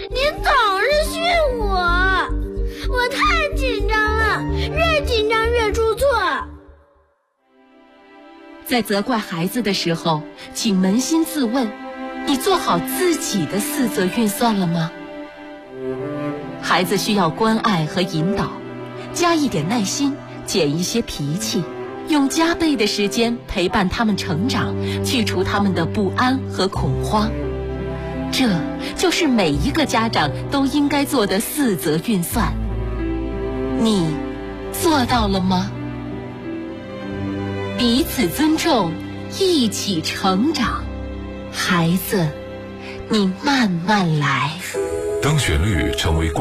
您总是训我，我太紧张了，越紧张越出错。 在责怪孩子的时候，请扪心自问，你做好自己的四则运算了吗？孩子需要关爱和引导，加一点耐心，减一些脾气，用加倍的时间陪伴他们成长，去除他们的不安和恐慌。这就是每一个家长都应该做的四则运算。你做到了吗？彼此尊重，一起成长。孩子，你慢慢来。 当旋律成为